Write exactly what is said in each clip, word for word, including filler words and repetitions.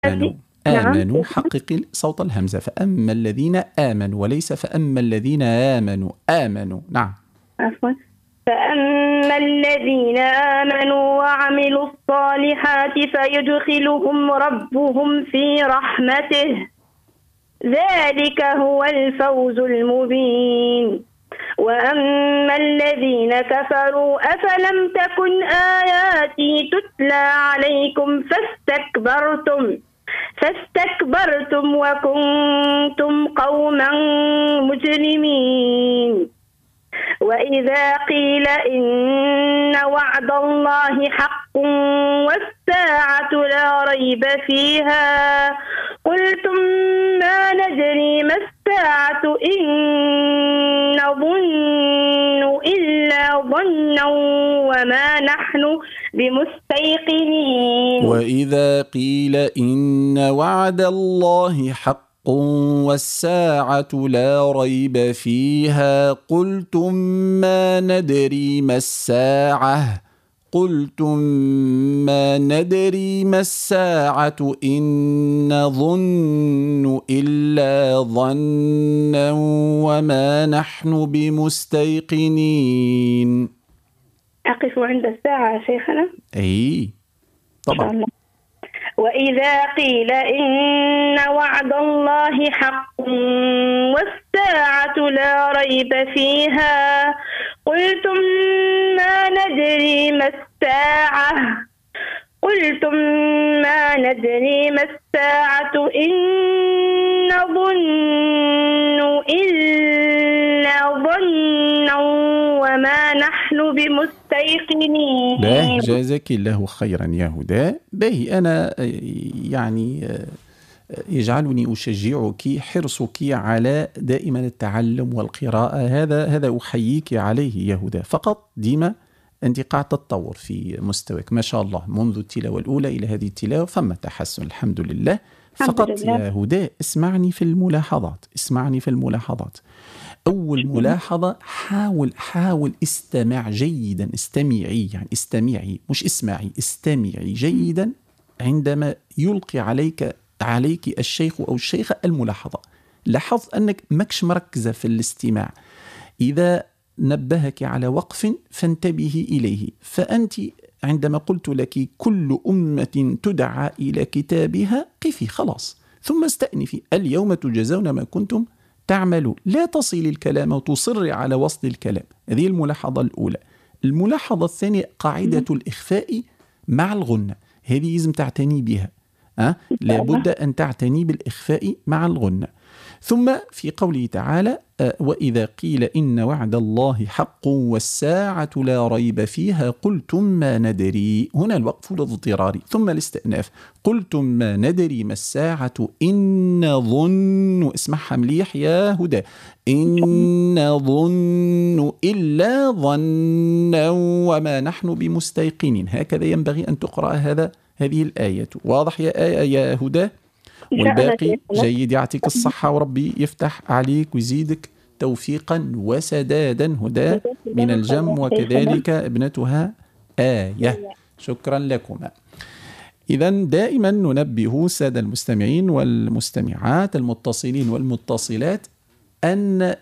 آمنوا نعم. آمنوا حقق صوت الهمزة، فأما الذين آمنوا وليس فأما الذين آمنوا آمنوا. نعم. عفوا. فأما الذين آمنوا وعملوا الصالحات فيدخلهم ربهم في رحمته، ذلك هو الفوز المبين. وأما الذين كفروا أفلم تكن آياتي تتلى عليكم فاستكبرتم فاستكبرتم وكنتم قوما مجرمين. وإذا قيل إن وعد الله حق والساعة لا ريب فيها قلتم ما ندري ما الساعة إن نظن إلا ظنا وما نحن بمستيقنين. وإذا قيل إن وعد الله حق والساعة لا ريب فيها قلتم ما ندري ما الساعة قلتم ما ندري ما الساعة إن نظن إلا ظنا وما نحن بمستيقنين. أقف عند الساعة شيخنا. أي طبعا. وإذا قيل إن وعد الله حق والساعة لا ريب فيها قلتم ما ندري ما الساعة قلتم ما ندري ما الساعة إن نظن إلا ظنا وما نحن بمستيقنين. باهي، جزاك الله خيرا يا هدى. باهي، أنا يعني يجعلني أشجعك حرصك على دائما التعلم والقراءة، هذا هذا أحييك عليه يا هدى. فقط ديما أنت قاعدة تتطور في مستواك ما شاء الله، منذ التلاوة الأولى إلى هذه التلاوة فما تحسن الحمد لله. فقط الحمد لله. يا هدى اسمعني في الملاحظات، اسمعني في الملاحظات. أول ملاحظة، حاول حاول استمع جيدا، استمعي يعني استمعي مش اسمعي، استمعي جيدا عندما يلقي عليك عليك الشيخ أو الشيخة الملاحظة. لاحظ أنك ماكش مركزة في الاستماع، إذا نبهك على وقف فانتبهي إليه. فأنت عندما قلت لك كل أمة تدعى إلى كتابها قفي خلاص، ثم استأنفي. اليوم تجزون ما كنتم تعملوا. لا تصل الكلام وتصر على وصل الكلام. هذه الملاحظة الأولى. الملاحظة الثانية، قاعدة الإخفاء مع الغنة، هذه لازم تعتني بها. أه؟ لابد أن تعتني بالإخفاء مع الغنة. ثم في قوله تعالى أه وإذا قيل إن وعد الله حق والساعة لا ريب فيها قلتم ما ندري، هنا الوقف الاضطراري ثم الاستئناف. قلتم ما ندري ما الساعة إن نظن، اسمعها مليح يا هدى، إن نظن إلا ظنا وما نحن بمستيقنين. هكذا ينبغي أن تقرأ هذا هذه الآية. واضح يا آية يا هدى؟ والباقي جيد، يعطيك الصحة وربي يفتح عليك ويزيدك توفيقا وسدادا. هدى من الجم وكذلك ابنتها آية. شكرا لكما. إذا دائما ننبه السادة المستمعين والمستمعات المتصلين والمتصلات أن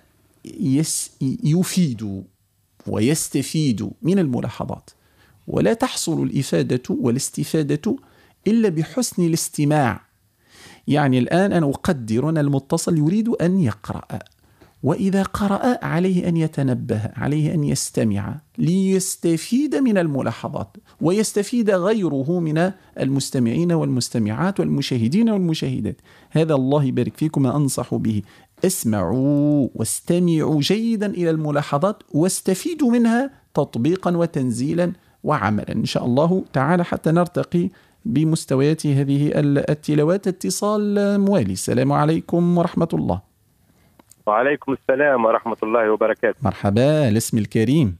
يس يفيدوا ويستفيدوا من الملاحظات، ولا تحصل الإفادة والاستفادة إلا بحسن الاستماع. يعني الآن أنا أقدر أن المتصل يريد أن يقرأ، وإذا قرأ عليه أن يتنبه، عليه أن يستمع ليستفيد من الملاحظات ويستفيد غيره من المستمعين والمستمعات والمشاهدين والمشاهدات. هذا الله يبارك فيكم ما أنصح به. اسمعوا واستمعوا جيدا إلى الملاحظات واستفيدوا منها تطبيقا وتنزيلا وعملا إن شاء الله تعالى، حتى نرتقي بمستويات هذه التلاوات. اتصال موالي. السلام عليكم ورحمة الله. وعليكم السلام ورحمة الله وبركاته. مرحبا، الاسم الكريم.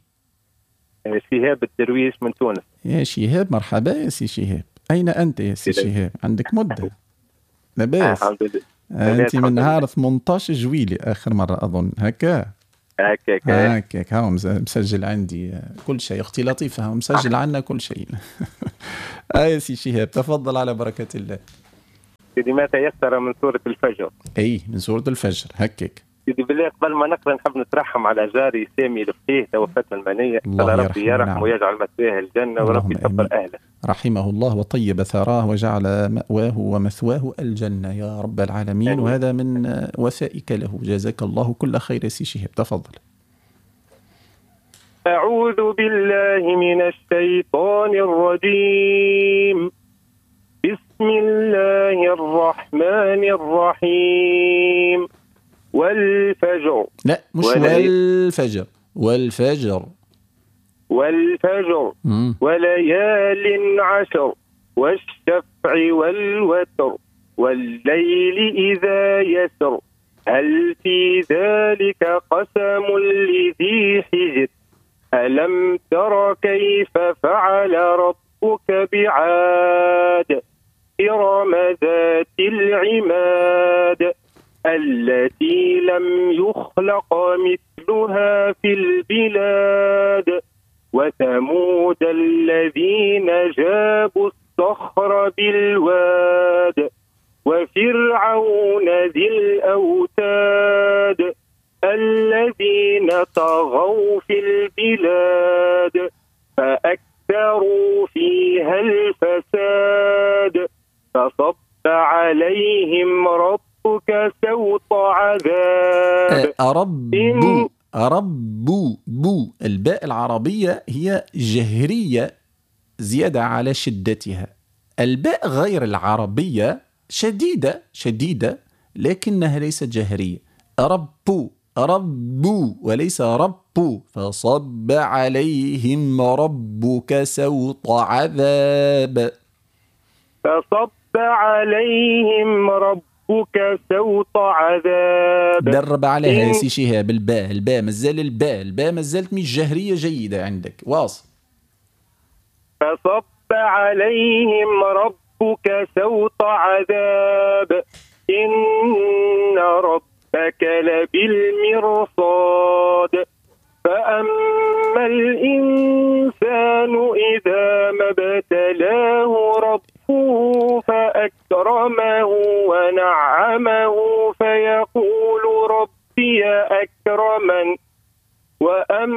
شهاب الدرويش من تونس. يا شهاب مرحبا يا سي شهاب. أين أنت يا سي شهاب؟ عندك مدة لاباس؟ الحمد لله. أنت من نهار ثمانية عشر جويلي آخر مرة أظن هكا. هكاك هكاك ها مسجل عندي كل شيء. اختي لطيفة ها مسجل عنا كل شيء. آه يا سي شهاب تفضل على بركة الله. سيدي ما تيسر من سورة الفجر. أي من سورة الفجر هكك. سيدي بالله قبل ما نقرأ نحب نترحم على جاري سامي الفقيه توفت من المنية. الله ربي يرحمه نعم. ويجعل مثواه الجنة وربي يكبر أهله. رحمه الله وطيب ثراه وجعل مأواه ومثواه الجنة يا رب العالمين. أمين. وهذا من وفائك له، جزاك الله كل خير سي شهاب. تفضل. أعوذ بالله من الشيطان الرجيم. بسم الله الرحمن الرحيم. والفجر. لا مش والفجر، والفجر والفجر مم. وليال عشر والشفع والوتر والليل إذا يسر هل في ذلك قسم لذي حجر ألم تر كيف فعل ربك بعاد إرم ذات العماد التي لم يخلق مثلها في البلاد وثمود الذين جابوا الصخر بالواد وفرعون ذي الأوتاد الذين طغوا في البلاد فأكثروا فيها الفساد فصب عليهم ربك سوط عذاب. أرب أرب بو الباء العربية هي جهرية زيادة على شدتها. الباء غير العربية شديدة شديدة لكنها ليست جهرية. أرب أرب وليس رب. فصب عليهم ربك سوط عذاب. فصب عليهم ربك سوط عذاب. درب عليها يا سي شهاب. الباء الباء مازال الباء الباء مازالت مش جهرية جيدة عندك. واصل. فصب عليهم ربك سوط عذاب إن ربك لبالمرصاد فأما الإنسان إذا ما ابتلاه ربه فأكرمه ونعمه